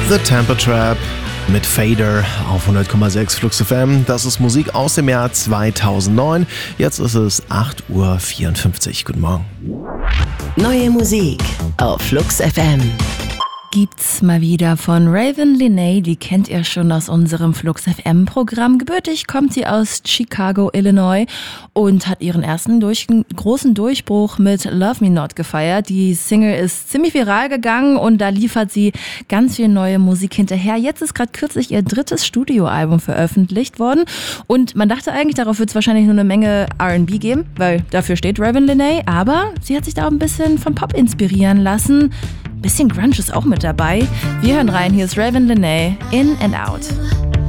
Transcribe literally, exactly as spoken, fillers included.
The Temper Trap mit Fader auf hundert Komma sechs Flux F M. Das ist Musik aus dem Jahr zweitausendneun. Jetzt ist es acht Uhr vierundfünfzig. Guten Morgen. Neue Musik auf Flux F M. Gibt's mal wieder von Raven Lenae, die kennt ihr schon aus unserem Flux F M-Programm. Gebürtig kommt sie aus Chicago, Illinois und hat ihren ersten durch, großen Durchbruch mit Love Me Not gefeiert. Die Single ist ziemlich viral gegangen und da liefert sie ganz viel neue Musik hinterher. Jetzt ist gerade kürzlich ihr drittes Studioalbum veröffentlicht worden und man dachte eigentlich, darauf wird es wahrscheinlich nur eine Menge R and B geben, weil dafür steht Raven Lenae, aber sie hat sich da auch ein bisschen vom Pop inspirieren lassen. Bisschen Grunge ist auch mit dabei. Wir hören rein, hier ist Raven Lenae, In and Out.